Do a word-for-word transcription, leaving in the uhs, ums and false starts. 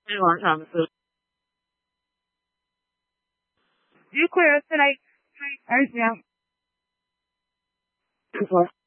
You want something? You clear us tonight? All right, yeah. Before.